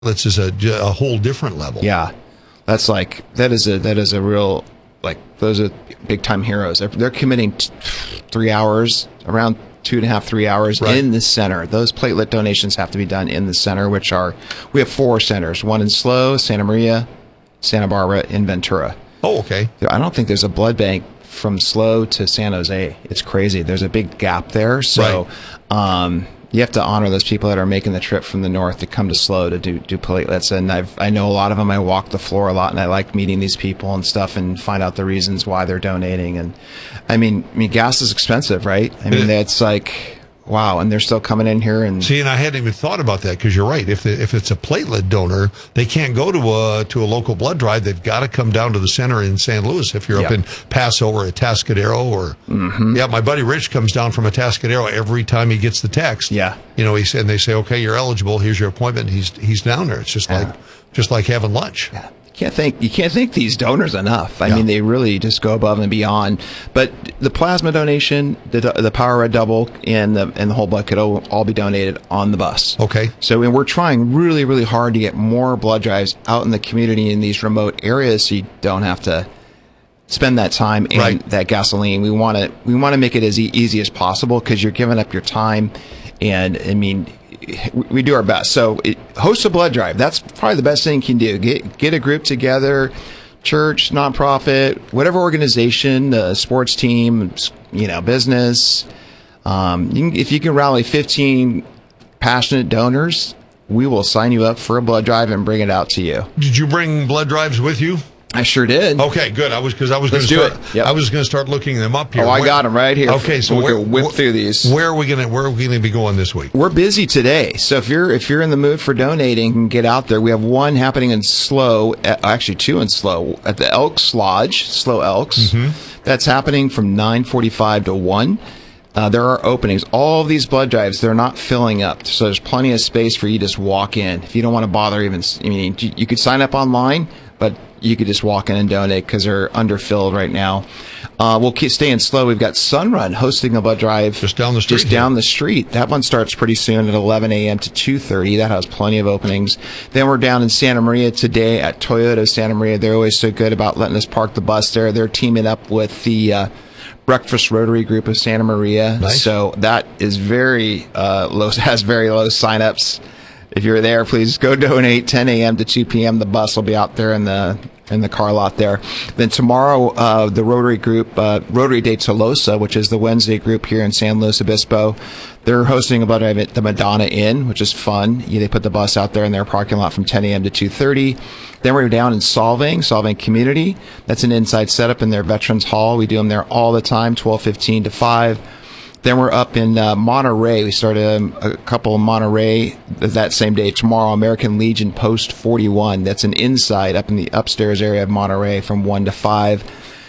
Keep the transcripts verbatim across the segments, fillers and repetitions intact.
platelets is a, a whole different level. Yeah, that's like that is a that is a real like those are big time heroes. They're, they're committing t- three hours around. Two and a half, three hours right. in the center. Those platelet donations have to be done in the center, which are, we have four centers, one in SLO, Santa Maria, Santa Barbara, and Ventura. Oh, okay. I don't think there's a blood bank from SLO to San Jose. It's crazy. There's a big gap there. So right. um, you have to honor those people that are making the trip from the north to come to SLO to do, do platelets. And I've, I know a lot of them. I walk the floor a lot, and I like meeting these people and stuff and find out the reasons why they're donating. And I mean, I mean, gas is expensive, right? I mean, it's like, wow, and they're still coming in here and see. And I hadn't even thought about that because you're right. If the, if it's a platelet donor, they can't go to a to a local blood drive. They've got to come down to the center in San Luis. If you're yep. up in Paso or Atascadero, or mm-hmm. yeah, my buddy Rich comes down from Atascadero every time he gets the text. Yeah, you know, he said, and they say, okay, you're eligible. Here's your appointment. He's he's down there. It's just yeah. like just like having lunch. Yeah. Can't thank you can't thank these donors enough. I yeah. mean, they really just go above and beyond. But the plasma donation, the the Power Red Double, and the and the whole bucket will all be donated on the bus. Okay. So, and we're trying really, really hard to get more blood drives out in the community in these remote areas, so you don't have to spend that time and right. that gasoline. We want to we want to make it as e- easy as possible because you're giving up your time, and I mean. We do our best. So it, host a blood drive. That's probably the best thing you can do. Get get a group together, church, nonprofit, whatever organization, uh, sports team, you know, business. Um, you can, if you can rally fifteen passionate donors, we will sign you up for a blood drive and bring it out to you. Did you bring blood drives with you? I sure did. Okay, good. I was because I was going to start. Yep. I was going to start looking them up here. Oh, I where, got them right here. Okay, so we'll where, whip where, through these. Where are we going to Where are we going to be going this week? We're busy today, so if you're if you're in the mood for donating, and get out there. We have one happening in SLO, actually two in SLO at the Elks Lodge, SLO Elks. Mm-hmm. That's happening from nine forty-five to one. Uh, there are openings. All of these blood drives, they're not filling up, so there's plenty of space for you to just walk in. If you don't want to bother even, I mean, you could sign up online, but you could just walk in and donate because they're underfilled right now. Uh, we'll keep staying slow. We've got Sunrun hosting a blood drive just down the street. Just down the street. That one starts pretty soon at eleven a.m. to two thirty. That has plenty of openings. Then we're down in Santa Maria today at Toyota Santa Maria. They're always so good about letting us park the bus there. They're teaming up with the uh, Breakfast Rotary Group of Santa Maria. Nice. So that is very uh, low. Has very low signups. If you're there, please go donate. ten a.m. to two p.m. The bus will be out there in the in the car lot there. Then tomorrow, uh, the Rotary Group, uh, Rotary de Tolosa, which is the Wednesday group here in San Luis Obispo, they're hosting a blood drive at the Madonna Inn, which is fun. Yeah, they put the bus out there in their parking lot from ten a.m. to two thirty. Then we're down in Solvang, Solvang Community. That's an inside setup in their Veterans Hall. We do them there all the time, twelve fifteen to five. Then we're up in uh, Monterey. We started um, a couple in Monterey that same day. Tomorrow, American Legion Post forty-one. That's an inside up in the upstairs area of Monterey from one to five.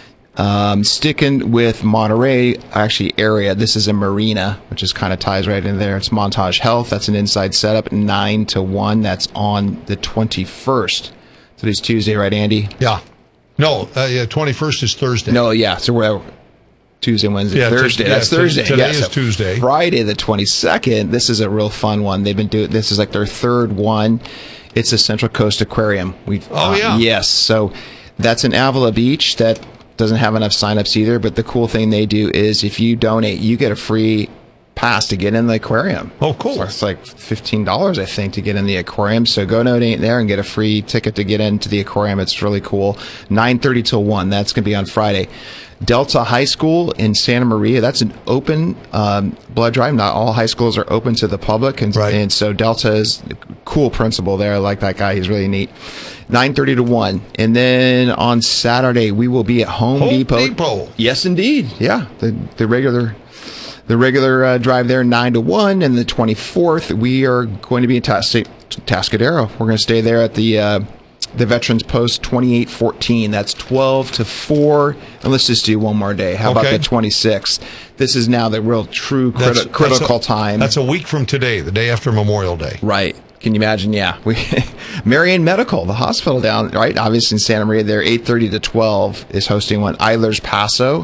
Um, sticking with Monterey, actually area, this is a marina, which is kind of ties right in there. It's Montage Health. That's an inside setup, nine to one. That's on the twenty-first. So it's Tuesday, right, Andy? Yeah. No, uh, yeah, twenty-first is Thursday. No, yeah. So we're Tuesday, Wednesday, yeah, Thursday. T- That's yeah, Thursday. T- today yes, is Tuesday. Friday the twenty-second. This is a real fun one. They've been doing this is like their third one. It's a Central Coast Aquarium. We oh uh, yeah yes. So that's in Avila Beach. That doesn't have enough signups either. But the cool thing they do is if you donate, you get a free pass to get in the aquarium. Oh, cool. So it's like fifteen dollars, I think, to get in the aquarium. So go donate there and get a free ticket to get into the aquarium. It's really cool. nine thirty till one. That's going to be on Friday. Delta High School in Santa Maria. That's an open um, blood drive. Not all high schools are open to the public. And, right. and so Delta is a cool principal there. I like that guy. He's really neat. nine thirty to one. And then on Saturday, we will be at Home, Home Depot. Depot. Yes, indeed. Yeah. The, the regular... The regular uh, drive there, nine to one, and the twenty-fourth, we are going to be in Tas- Tascadero. We're going to stay there at the uh, the Veterans Post twenty-eight fourteen. That's twelve to four. And let's just do one more day. How okay. about the twenty-sixth? This is now the real true criti- that's, critical that's a, time. That's a week from today, the day after Memorial Day. Right. Can you imagine? Yeah. We Marion Medical, the hospital down, right? Obviously in Santa Maria there, eight thirty to twelve is hosting one. Idler's Paso.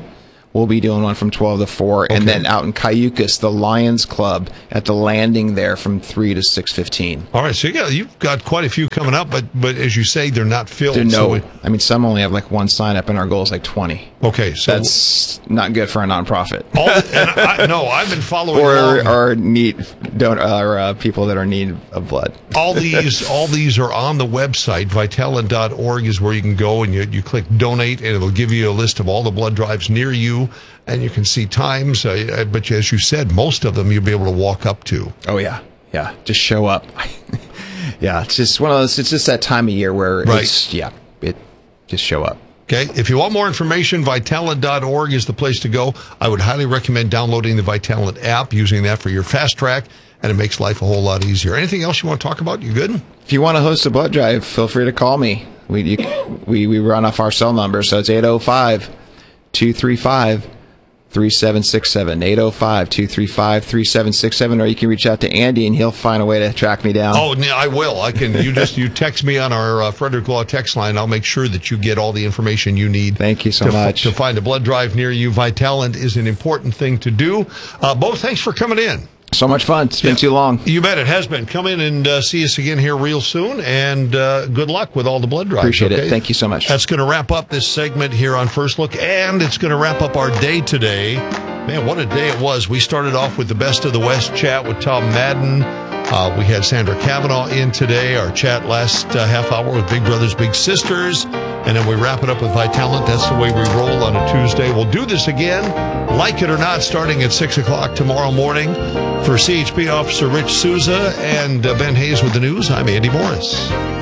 we'll be doing one from twelve to four. Okay. And then out in Cayucas, the Lions Club at the landing there from three to six fifteen. All right, so you got, you've got quite a few coming up, but but as you say, they're not filled. There so no, it- I mean, some only have like one sign up, and our goal is like twenty. okay, so That's not good for a nonprofit. all, and I, no, I've been following or along. or need don't or uh, people that are in need of blood. all these all these are on the website. Vitalant dot org is where you can go, and you, you click donate, and it'll give you a list of all the blood drives near you, and you can see times. Uh, but as you said, most of them you'll be able to walk up to. Oh yeah, yeah. Just show up. Yeah, it's just one of those. It's just that time of year where Right. it's yeah. It just show up. Okay, if you want more information, Vitalant dot org is the place to go. I would highly recommend downloading the Vitalant app, using that for your fast track, and it makes life a whole lot easier. Anything else you want to talk about? You good? If you want to host a blood drive, feel free to call me. We you, we we run off our cell number, so it's eight oh five, two three five, three seven six seven. eight oh five, two three five, three seven six seven, or you can reach out to Andy and he'll find a way to track me down. Oh, no, I will. I can. You just you text me on our uh, Frederick Law text line. I'll make sure that you get all the information you need. Thank you so to, much. to find a blood drive near you. Vitalant is an important thing to do. Uh, Bo, thanks for coming in. So much fun. It's been Yeah. too long. You bet it has been. Come in and uh, see us again here real soon, and uh, good luck with all the blood drives. Appreciate okay? it. Thank you so much. That's going to wrap up this segment here on First Look, and it's going to wrap up our day today. Man, what a day it was. We started off with the Best of the West chat with Tom Madden. Uh, we had Sandra Kavanaugh in today. Our chat last uh, half hour with Big Brothers Big Sisters. And then we wrap it up with Vitalant. That's the way we roll on a Tuesday. We'll do this again, like it or not, starting at six o'clock tomorrow morning. For C H P Officer Rich Souza and uh, Ben Hayes with the news, I'm Andy Morris.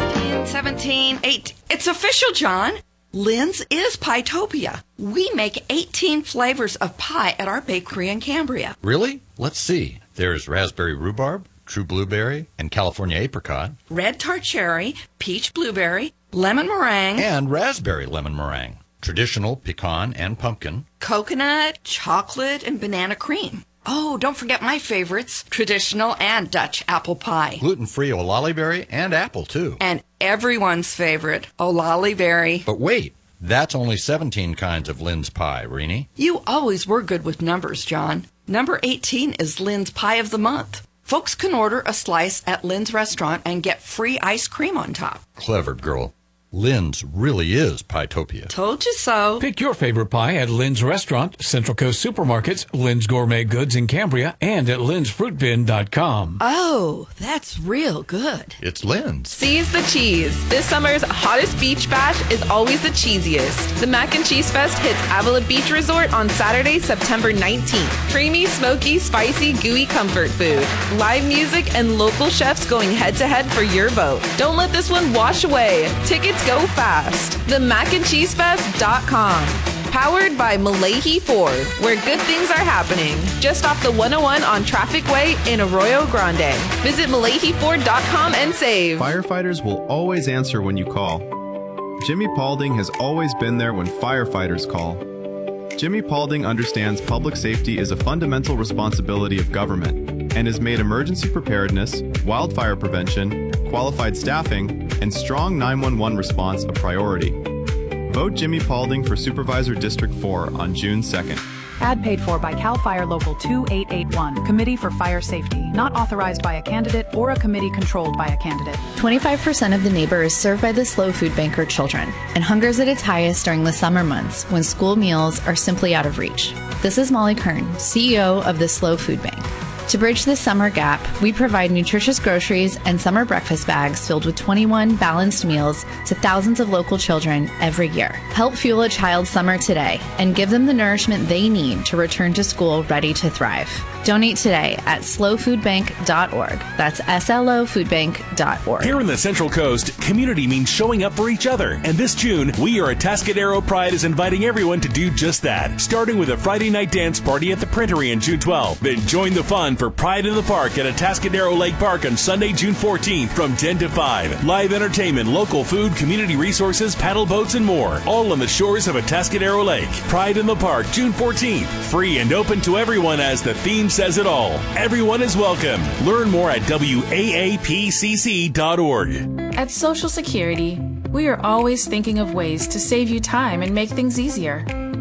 seventeen, eight. It's official, John. Lynn's is Pietopia. We make eighteen flavors of pie at our bakery in Cambria. Really? Let's see. There's raspberry rhubarb, true blueberry, and California apricot, Red tart cherry, peach blueberry, lemon meringue, and raspberry lemon meringue, traditional pecan and pumpkin. coconut, chocolate, and banana cream. Oh, don't forget my favorites, traditional and Dutch apple pie. Gluten-free olali berry and apple, too. And everyone's favorite, olali berry. But wait, that's only seventeen kinds of Lynn's pie, Rini. You always were good with numbers, John. Number eighteen is Lynn's Pie of the Month. Folks can order a slice at Lynn's restaurant and get free ice cream on top. Clever girl. Lynn's really is Pietopia. Told you so. Pick your favorite pie at Lynn's Restaurant, Central Coast Supermarkets, Lynn's Gourmet Goods in Cambria, and at lynn's fruit bin dot com. Oh, that's real good. It's Lynn's. Seize the cheese. This summer's hottest beach bash is always the cheesiest. The Mac and Cheese Fest hits Avila Beach Resort on Saturday, September nineteenth. Creamy, smoky, spicy, gooey comfort food. Live music and local chefs going head to head for your vote. Don't let this one wash away. Tickets go fast. the mac and cheese fest dot com. Powered by Malahi Ford, where good things are happening. Just off the one oh one on Traffic Way in Arroyo Grande. Visit malahi ford dot com and save. Firefighters will always answer when you call. Jimmy Paulding has always been there when firefighters call. Jimmy Paulding understands public safety is a fundamental responsibility of government and has made emergency preparedness, wildfire prevention, qualified staffing, and strong nine one one response a priority. Vote Jimmy Paulding for Supervisor District four on June second. Ad paid for by CAL FIRE Local two eight eight one, Committee for Fire Safety, not authorized by a candidate or a committee controlled by a candidate. twenty-five percent of the neighbor is served by the SLO Food Bank or children, and hunger is at its highest during the summer months when school meals are simply out of reach. This is Molly Kern, C E O of the SLO Food Bank. To bridge this summer gap, we provide nutritious groceries and summer breakfast bags filled with twenty-one balanced meals to thousands of local children every year. Help fuel a child's summer today and give them the nourishment they need to return to school ready to thrive. Donate today at slow food bank dot org. That's S L O food bank dot org. Here in the Central Coast, community means showing up for each other. And this June, we are at Atascadero Pride is inviting everyone to do just that. Starting with a Friday night dance party at the Printery on June twelfth. Then join the fun for Pride in the Park at Atascadero Lake Park on Sunday, June fourteenth from ten to five. Live entertainment, local food, community resources, paddle boats, and more. All on the shores of Atascadero Lake. Pride in the Park, June fourteenth. Free and open to everyone as the theme says it all. Everyone is welcome. Learn more at W A A P C C dot org. At Social Security, we are always thinking of ways to save you time and make things easier.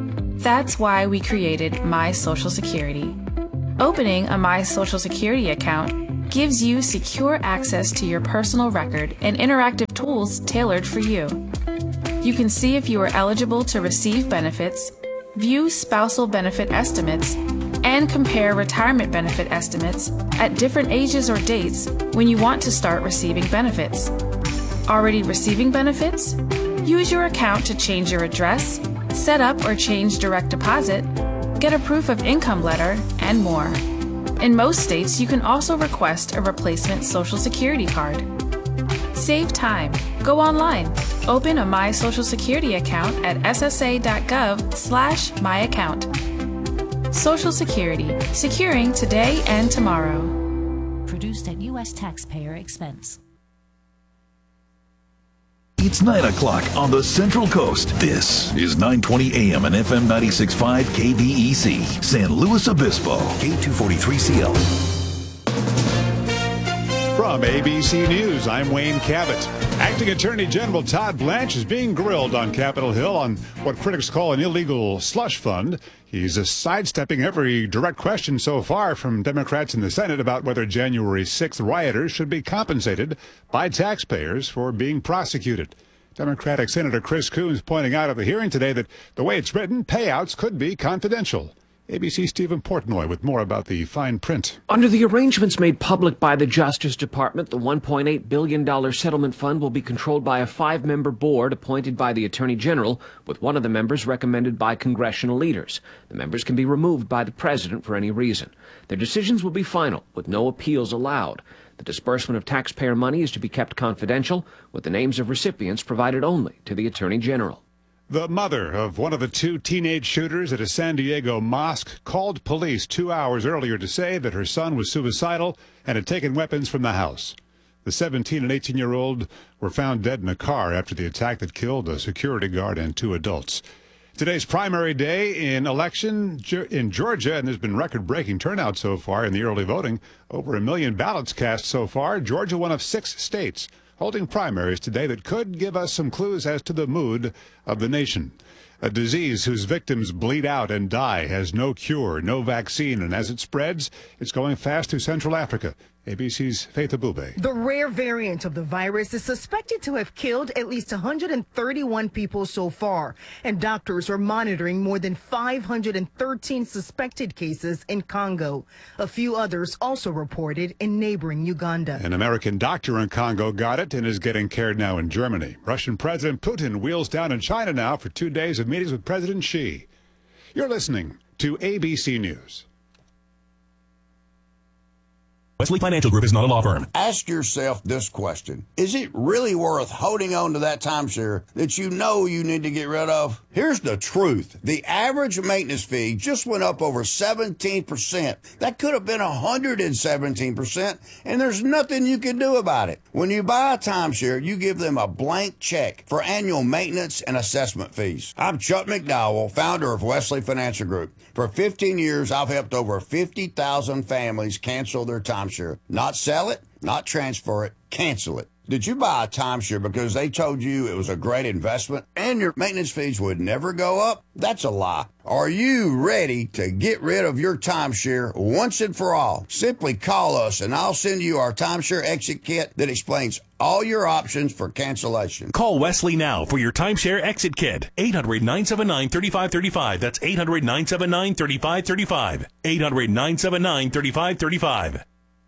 That's why we created My Social Security. Opening a My Social Security account gives you secure access to your personal record and interactive tools tailored for you. You can see if you are eligible to receive benefits, view spousal benefit estimates, and compare retirement benefit estimates at different ages or dates when you want to start receiving benefits. Already receiving benefits? Use your account to change your address, set up or change direct deposit, get a proof of income letter, and more. In most states, you can also request a replacement Social Security card. Save time. Go online. Open a My Social Security account at ssa.gov slash myaccount. Social Security, securing today and tomorrow. Produced at U S taxpayer expense. It's nine o'clock on the Central Coast. This is nine twenty A M and F M ninety-six point five K V E C, San Luis Obispo, K two forty-three C L. From A B C News, I'm Wayne Cabot. Acting Attorney General Todd Blanche is being grilled on Capitol Hill on what critics call an illegal slush fund. He's sidestepping every direct question so far from Democrats in the Senate about whether January sixth rioters should be compensated by taxpayers for being prosecuted. Democratic Senator Chris Coons pointing out at the hearing today that the way it's written, payouts could be confidential. A B C's Stephen Portnoy with more about the fine print. Under the arrangements made public by the Justice Department, the one point eight billion dollars settlement fund will be controlled by a five-member board appointed by the Attorney General, with one of the members recommended by congressional leaders. The members can be removed by the President for any reason. Their decisions will be final, with no appeals allowed. The disbursement of taxpayer money is to be kept confidential, with the names of recipients provided only to the Attorney General. The mother of one of the two teenage shooters at a San Diego mosque called police two hours earlier to say that her son was suicidal and had taken weapons from the house. The seventeen and eighteen-year-old were found dead in a car after the attack that killed a security guard and two adults. Today's primary day in election in Georgia, and there's been record-breaking turnout so far in the early voting. Over a million ballots cast so far. Georgia, one of six states holding primaries today that could give us some clues as to the mood of the nation. A disease whose victims bleed out and die has no cure, no vaccine, and as it spreads, it's going fast through Central Africa. A B C's Faith Abube. The rare variant of the virus is suspected to have killed at least one hundred thirty-one people so far, and doctors are monitoring more than five hundred thirteen suspected cases in Congo. A few others also reported in neighboring Uganda. An American doctor in Congo got it and is getting cared now in Germany. Russian President Putin wheels down in China now for two days of meetings with President Xi. You're listening to A B C News. Wesley Financial Group is not a law firm. Ask yourself this question. Is it really worth holding on to that timeshare that you know you need to get rid of? Here's the truth. The average maintenance fee just went up over seventeen percent. That could have been one hundred seventeen percent, and there's nothing you can do about it. When you buy a timeshare, you give them a blank check for annual maintenance and assessment fees. I'm Chuck McDowell, founder of Wesley Financial Group. For fifteen years, I've helped over fifty thousand families cancel their timeshare. Not sell it, not transfer it, cancel it. Did you buy a timeshare because they told you it was a great investment and your maintenance fees would never go up? That's a lie. Are you ready to get rid of your timeshare once and for all? Simply call us and I'll send you our timeshare exit kit that explains all your options for cancellation. Call Wesley now for your timeshare exit kit. eight hundred, nine seven nine, three five three five. That's eight hundred, nine seven nine, three five three five. eight hundred, nine seven nine, three five three five.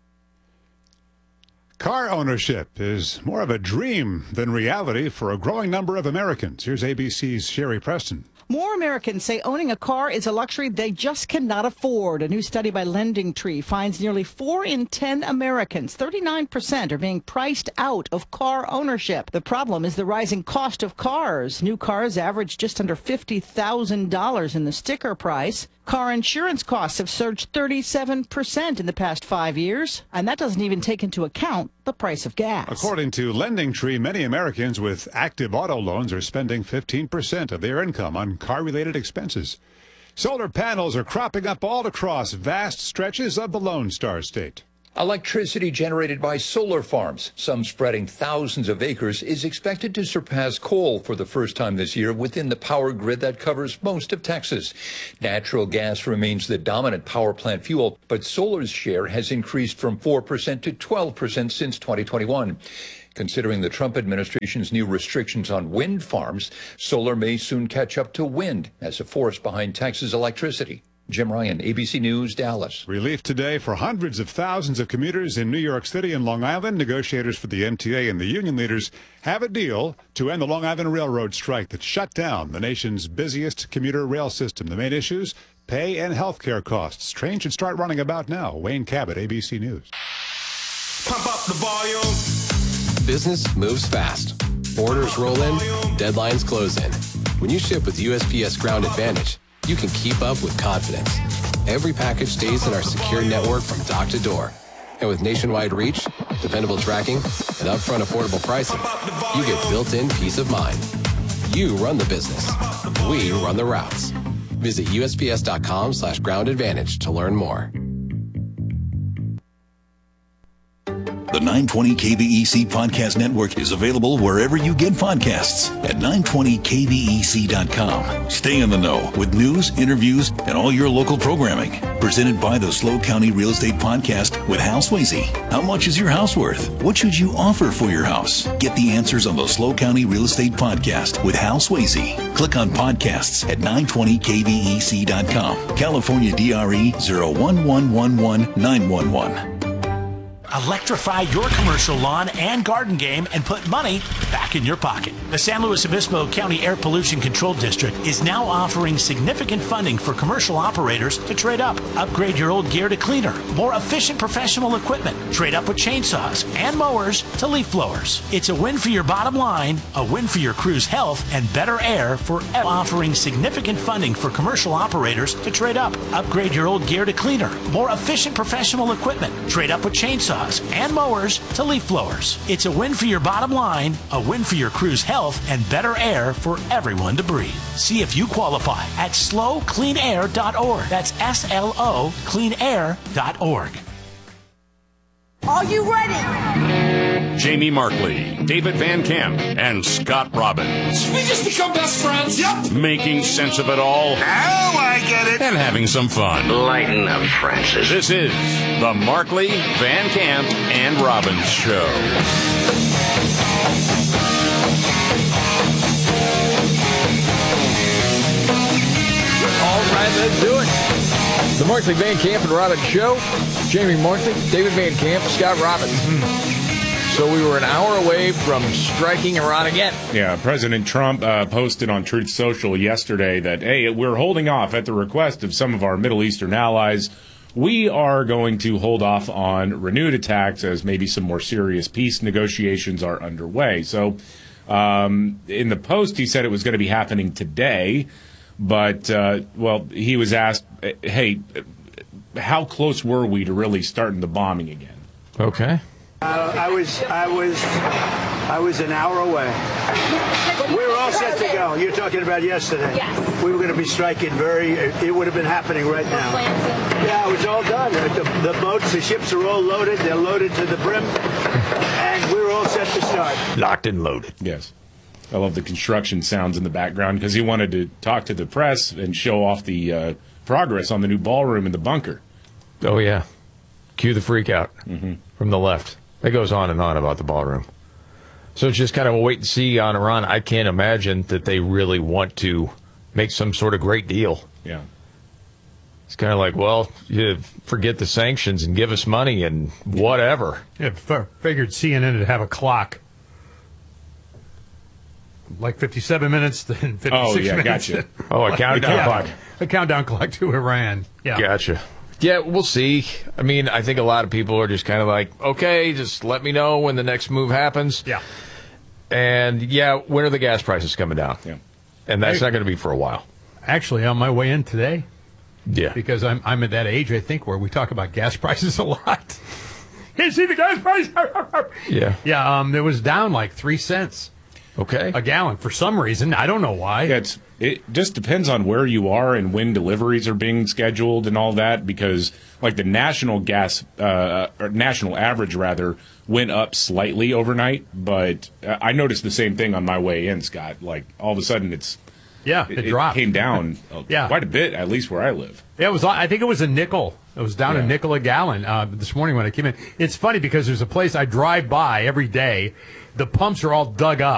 Car ownership is more of a dream than reality for a growing number of Americans. Here's A B C's Sherry Preston. More Americans say owning a car is a luxury they just cannot afford. A new study by LendingTree finds nearly four in ten Americans, thirty-nine percent, are being priced out of car ownership. The problem is the rising cost of cars. New cars average just under fifty thousand dollars in the sticker price. Car insurance costs have surged thirty-seven percent in the past five years, and that doesn't even take into account the price of gas. According to LendingTree, many Americans with active auto loans are spending fifteen percent of their income on car-related expenses. Solar panels are cropping up all across vast stretches of the Lone Star State. Electricity generated by solar farms, some spreading thousands of acres, is expected to surpass coal for the first time this year within the power grid that covers most of Texas. Natural gas remains the dominant power plant fuel, but solar's share has increased from four percent to twelve percent since twenty twenty-one. Considering the Trump administration's new restrictions on wind farms, solar may soon catch up to wind as a force behind Texas electricity. Jim Ryan, A B C News, Dallas. Relief today for hundreds of thousands of commuters in New York City and Long Island. Negotiators for the M T A and the union leaders have a deal to end the Long Island Railroad strike that shut down the nation's busiest commuter rail system. The main issues, pay and health care costs. Train should start running about now. Wayne Cabot, A B C News. Pump up the volume. Business moves fast. Orders roll in, deadlines close in. When you ship with U S P S Ground Advantage, you can keep up with confidence. Every package stays in our secure network from dock to door. And with nationwide reach, dependable tracking, and upfront affordable pricing, you get built-in peace of mind. You run the business. We run the routes. Visit U S P S dot com slash ground advantage to learn more. The nine twenty K V E C Podcast Network is available wherever you get podcasts at nine twenty K V E C dot com. Stay in the know with news, interviews, and all your local programming. Presented by the Slow County Real Estate Podcast with Hal Swayze. How much is your house worth? What should you offer for your house? Get the answers on the Slow County Real Estate Podcast with Hal Swayze. Click on podcasts at nine twenty K V E C dot com. California D R E zero one one one one nine one one. Electrify your commercial lawn and garden game and put money back in your pocket. The San Luis Obispo County Air Pollution Control District is now offering significant funding for commercial operators to trade up. Upgrade your old gear to cleaner, more efficient professional equipment. Trade up with chainsaws and mowers to leaf blowers. It's a win for your bottom line, a win for your crew's health, and better air for offering significant funding for commercial operators to trade up. Upgrade your old gear to cleaner, more efficient professional equipment. Trade up with chainsaws and mowers to leaf blowers. It's a win for your bottom line, a win for your crew's health, and better air for everyone to breathe. See if you qualify at slow clean air dot org. That's S L O clean air dot org. Are you ready? Jamie Markley, David Van Camp, and Scott Robbins. We just become best friends. Yep. Making sense of it all. Now I get it. And having some fun. Lighten up, Francis. This is the Markley, Van Camp, and Robbins Show. All right, let's do it. The Markley, Van Camp, and Robbins Show. Jamie Markley, David Van Camp, Scott Robbins. So we were an hour away from striking Iran again. Yeah, President Trump uh, posted on Truth Social yesterday that, hey, we're holding off at the request of some of our Middle Eastern allies. We are going to hold off on renewed attacks as maybe some more serious peace negotiations are underway. So um, in the post, he said it was going to be happening today. But, uh, well, he was asked, hey, how close were we to really starting the bombing again? Okay. Uh, I was, I was, I was an hour away. We were all set to go. You're talking about yesterday. Yes. We were going to be striking very. It would have been happening right now. Yeah, it was all done. The, the boats, the ships are all loaded. They're loaded to the brim, and we were all set to start. Locked and loaded. Yes. I love the construction sounds in the background because he wanted to talk to the press and show off the uh, progress on the new ballroom in the bunker. Oh, yeah. Cue the freak out mm-hmm. from the left. It goes on and on about the ballroom. So it's just kind of a wait and see on Iran. I can't imagine that they really want to make some sort of great deal. Yeah. It's kind of like, well, you forget the sanctions and give us money and whatever. Yeah, f- figured C N N would have a clock. Like fifty-seven minutes, then fifty-six oh, yeah, minutes. Gotcha. Oh, a countdown yeah, clock. A countdown clock to Iran. Yeah. Gotcha. Yeah, we'll see. I mean, I think a lot of people are just kind of like, okay, just let me know when the next move happens. Yeah. And, yeah, when are the gas prices coming down? Yeah. And that's I, not going to be for a while. Actually, on my way in today. Yeah. Because I'm I'm at that age, I think, where we talk about gas prices a lot. You see the gas price? Yeah. Yeah, um, it was down like three cents Okay. a gallon for some reason. I don't know why. Yeah, it's, it just depends on where you are and when deliveries are being scheduled and all that, because like the national gas, uh, or national average rather, went up slightly overnight, but uh, I noticed the same thing on my way in, Scott. Like all of a sudden it's, Yeah, it, it, dropped. It came down yeah. quite a bit, at least where I live. Yeah, it was. I think it was a nickel. It was down Yeah. a nickel a gallon uh, this morning when I came in. It's funny because there's a place I drive by every day. The pumps are all dug up.